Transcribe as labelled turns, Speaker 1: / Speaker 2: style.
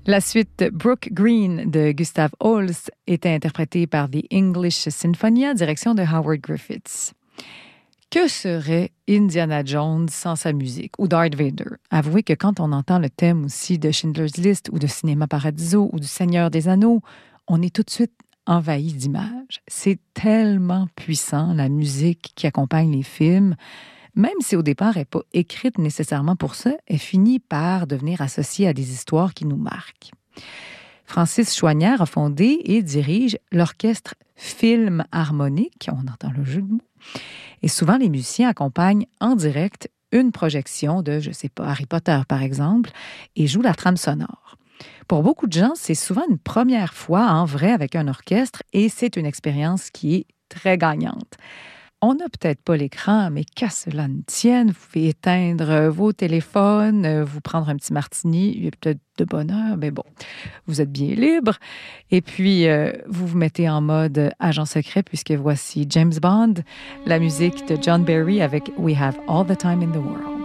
Speaker 1: La suite Brook Green de Gustav Holst était interprétée par The English Sinfonia, direction de Howard Griffiths. Que serait Indiana Jones sans sa musique ou Darth Vader? Avouez que quand on entend le thème aussi de Schindler's List ou de Cinéma Paradiso ou du Seigneur des Anneaux, on est tout de suite envahi d'images. C'est tellement puissant, la musique qui accompagne les films. Même si au départ, elle n'est pas écrite nécessairement pour ça, elle finit par devenir associée à des histoires qui nous marquent. Francis Chouanière a fondé et dirige l'orchestre Film Harmonique, on entend le jeu de mots, et souvent les musiciens accompagnent en direct une projection de, je sais pas, Harry Potter par exemple, et jouent la trame sonore. Pour beaucoup de gens, c'est souvent une première fois en vrai avec un orchestre et c'est une expérience qui est très gagnante. On n'a peut-être pas l'écran, mais qu'à cela ne tienne, vous pouvez éteindre vos téléphones, vous prendre un petit martini, il y a peut-être de bonne heure, mais bon, vous êtes bien libre. Et puis, vous vous mettez en mode agent secret, puisque voici James Bond, la musique de John Barry avec We Have All the Time in the World.